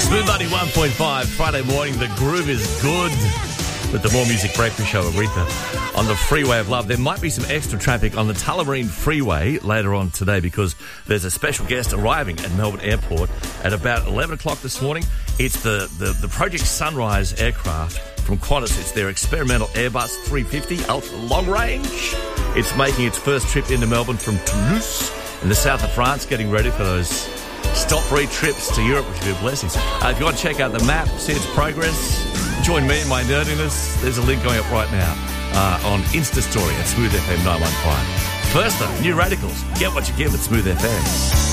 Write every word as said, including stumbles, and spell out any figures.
Smooth ninety-one point five, Friday morning, the groove is good. With the More Music Breakfast Show, Aretha, on the Freeway of Love. There might be some extra traffic on the Tullamarine Freeway later on today because there's a special guest arriving at Melbourne Airport at about eleven o'clock this morning. It's the, the, the Project Sunrise aircraft from Qantas. It's their experimental Airbus three fifty ultra long range. It's making its first trip into Melbourne from Toulouse in the south of France, getting ready for those stop-free trips to Europe, which would be a blessing. Uh, if you want to check out the map, see its progress, join me in my nerdiness, there's a link going up right now uh, on Insta Story at Smooth F M nine one five. First though, New Radicals. Get what you give at Smooth F M.